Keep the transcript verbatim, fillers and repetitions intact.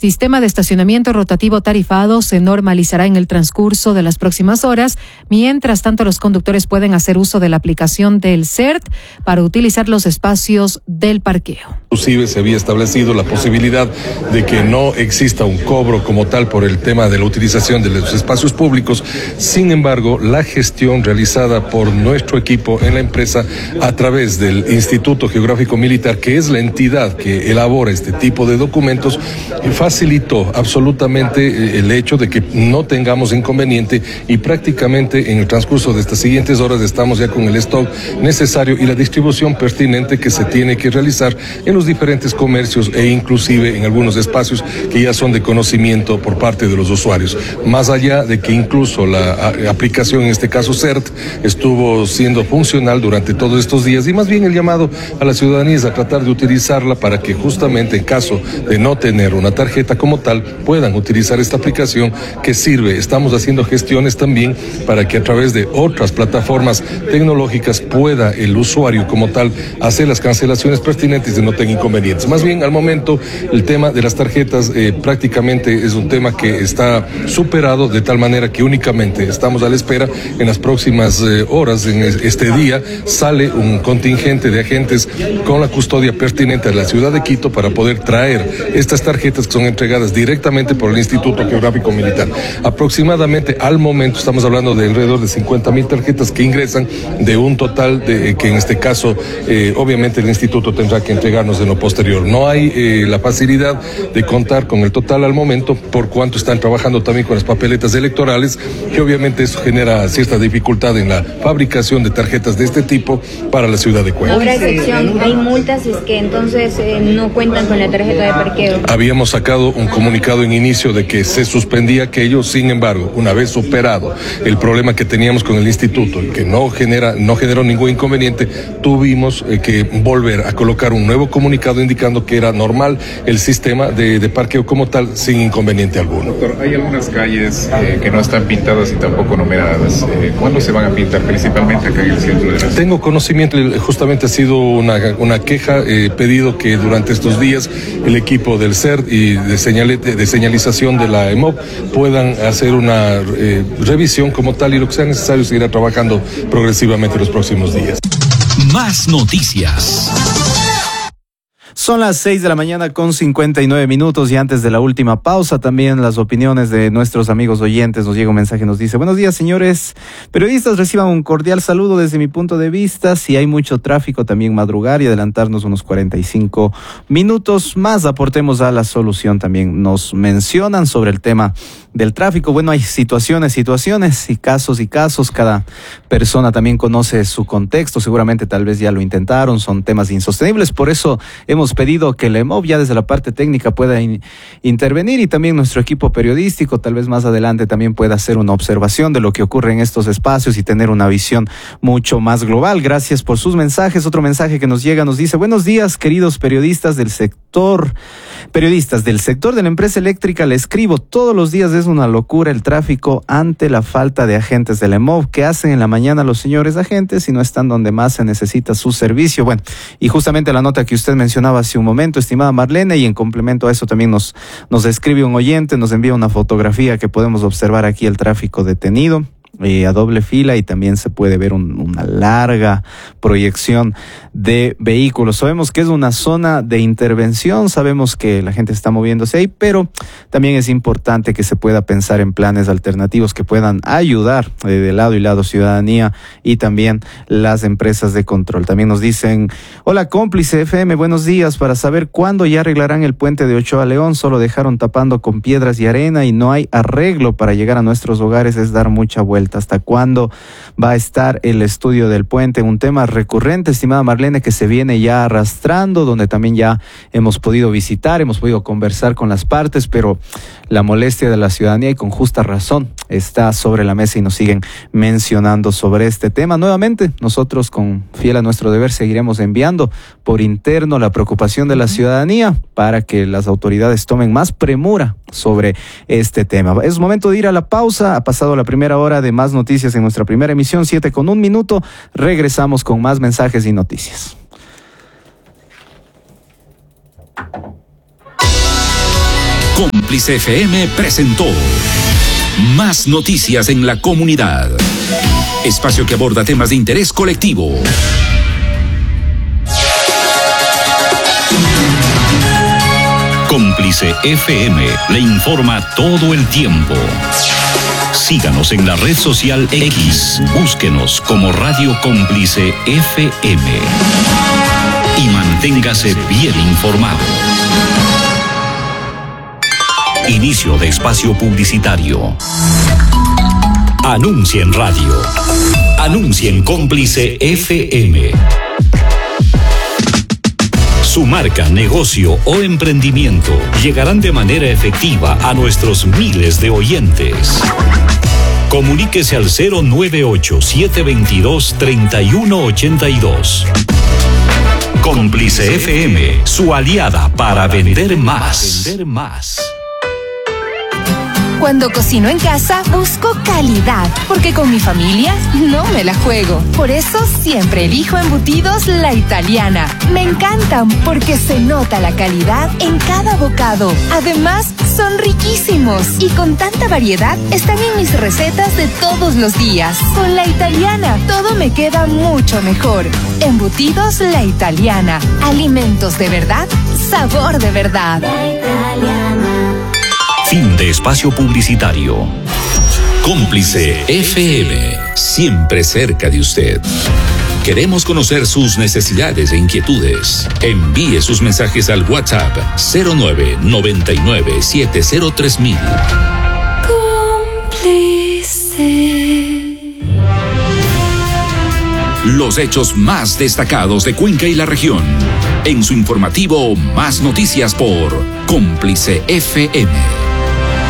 sistema de estacionamiento rotativo tarifado se normalizará en el transcurso de las próximas horas. Mientras tanto, los conductores pueden hacer uso de la aplicación del C E R T para utilizar los espacios del parqueo. Inclusive se había establecido la posibilidad de que no exista un cobro como tal por el tema de la utilización de los espacios públicos. Sin embargo, la gestión realizada por nuestro equipo en la empresa a través del Instituto Geográfico Militar, que es la entidad que elabora este tipo de documentos, facilitó absolutamente el hecho de que no tengamos inconveniente y prácticamente en el transcurso de estas siguientes horas estamos ya con el stock necesario y la distribución pertinente que se tiene que realizar en los diferentes comercios e inclusive en algunos espacios que ya son de conocimiento por parte de los usuarios. Más allá de que incluso la aplicación, en este caso C E R T, estuvo siendo funcional durante todos estos días y más bien el llamado a la ciudadanía es a tratar de utilizarla para que justamente en caso de no tener una tarjeta como tal puedan utilizar esta aplicación que sirve. Estamos haciendo gestiones también para que a través de otras plataformas tecnológicas pueda el usuario como tal hacer las cancelaciones pertinentes y no tenga inconvenientes. Más bien, al momento, el tema de las tarjetas eh, prácticamente es un tema que está superado de tal manera que únicamente estamos a la espera. En las próximas eh, horas, en este día, sale un contingente de agentes con la custodia pertinente a la ciudad de Quito para poder traer estas tarjetas que son entregadas directamente por el Instituto Geográfico Militar. Aproximadamente al momento estamos hablando de alrededor de cincuenta mil tarjetas que ingresan de un total de que en este caso eh, obviamente el instituto tendrá que entregarnos en lo posterior. No hay eh, la facilidad de contar con el total al momento por cuanto están trabajando también con las papeletas electorales, que obviamente eso genera cierta dificultad en la fabricación de tarjetas de este tipo para la ciudad de Cuenca. Otra excepción, hay multas es que entonces eh, no cuentan con la tarjeta de parqueo. Habíamos sacado un comunicado en inicio de que se suspendía aquello, sin embargo, una vez superado el problema que teníamos con el instituto y que no genera, no generó ningún inconveniente, tuvimos eh, que volver a colocar un nuevo comunicado indicando que era normal el sistema de, de parqueo como tal, sin inconveniente alguno. Doctor, hay algunas calles eh, que no están pintadas y tampoco numeradas. Eh, ¿Cuándo se van a pintar? Principalmente acá en el centro de la ciudad. Tengo conocimiento, justamente ha sido una, una queja, he eh, pedido que durante estos días el equipo del C E R T y de, señalete, de señalización de la E M O P puedan hacer una eh, revisión como tal y lo que sea necesario seguirá trabajando progresivamente los próximos días. Más noticias. Son las seis de la mañana con cincuenta y nueve minutos y antes de la última pausa también las opiniones de nuestros amigos oyentes. Nos llega un mensaje, nos dice: buenos días, señores periodistas, reciban un cordial saludo desde mi punto de vista. Si hay mucho tráfico, también madrugar y adelantarnos unos cuarenta y cinco minutos más. Aportemos a la solución. También nos mencionan sobre el tema del tráfico. Bueno, hay situaciones, situaciones y casos y casos. Cada persona también conoce su contexto. Seguramente tal vez ya lo intentaron. Son temas insostenibles. Por eso hemos Hemos pedido que el E M O P ya desde la parte técnica pueda in, intervenir y también nuestro equipo periodístico tal vez más adelante también pueda hacer una observación de lo que ocurre en estos espacios y tener una visión mucho más global. Gracias por sus mensajes. Otro mensaje que nos llega nos dice: buenos días, queridos periodistas del sector, periodistas del sector de la empresa eléctrica, le escribo, todos los días es una locura el tráfico ante la falta de agentes del E M O P. ¿Qué hacen en la mañana los señores agentes si no están donde más se necesita su servicio? Bueno, y justamente la nota que usted mencionaba hace un momento, estimada Marlene, y en complemento a eso también nos, nos escribe un oyente, nos envía una fotografía que podemos observar aquí el tráfico detenido. Eh, a doble fila y también se puede ver un, una larga proyección de vehículos. Sabemos que es una zona de intervención, sabemos que la gente está moviéndose ahí, pero también es importante que se pueda pensar en planes alternativos que puedan ayudar eh, de lado y lado ciudadanía y también las empresas de control. También nos dicen: hola cómplice F M, buenos días, para saber cuándo ya arreglarán el puente de Ochoa a León. Solo dejaron tapando con piedras y arena y no hay arreglo para llegar a nuestros hogares, es dar mucha vuelta. ¿Hasta cuándo va a estar el estudio del puente? Un tema recurrente, estimada Marlene, que se viene ya arrastrando, donde también ya hemos podido visitar, hemos podido conversar con las partes, pero la molestia de la ciudadanía, y con justa razón, está sobre la mesa y nos siguen mencionando sobre este tema. Nuevamente, nosotros, con fiel a nuestro deber, seguiremos enviando por interno la preocupación de la ciudadanía para que las autoridades tomen más premura sobre este tema. Es momento de ir a la pausa. Ha pasado la primera hora de Más Noticias en nuestra primera emisión, siete con un minuto. Regresamos con más mensajes y noticias. Cómplice F M presentó Más Noticias en la Comunidad. Espacio que aborda temas de interés colectivo. Cómplice F M le informa todo el tiempo. Síganos en la red social X. Búsquenos como Radio Cómplice F M. Y manténgase bien informado. Inicio de espacio publicitario. Anuncia en radio. Anuncia en Cómplice F M. Su marca, negocio o emprendimiento llegarán de manera efectiva a nuestros miles de oyentes. Comuníquese al cero nueve ocho, siete dos dos, tres uno ocho dos. Cómplice F M, su aliada para vender más. Vender más. Cuando cocino en casa, busco calidad, porque con mi familia no me la juego. Por eso siempre elijo Embutidos La Italiana. Me encantan porque se nota la calidad en cada bocado. Además, son riquísimos y con tanta variedad están en mis recetas de todos los días. Con La Italiana, todo me queda mucho mejor. Embutidos La Italiana. Alimentos de verdad, sabor de verdad. La Italiana. Fin de espacio publicitario. Cómplice F M, siempre cerca de usted. Queremos conocer sus necesidades e inquietudes. Envíe sus mensajes al WhatsApp cero nueve, noventa y nueve, siete cero tres mil. Cómplice. Los hechos más destacados de Cuenca y la región. En su informativo Más Noticias por Cómplice F M.